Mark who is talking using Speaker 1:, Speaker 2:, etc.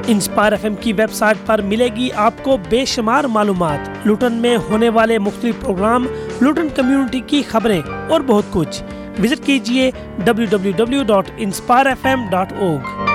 Speaker 1: Inspire FM की website पर मिलेगी आपको बेशुमार मालूमात, लुटन में होने वाले मुख्तलिफ प्रोग्राम, लुटन कम्युनिटी की खबरें और बहुत कुछ। विजिट कीजिए www.inspirefm.org।